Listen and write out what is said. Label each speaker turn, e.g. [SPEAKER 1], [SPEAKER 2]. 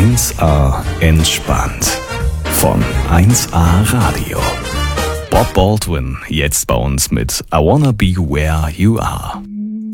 [SPEAKER 1] 1A entspannt. Von 1A Radio. Bob Baldwin, jetzt bei uns mit I Wanna Be Where You Are.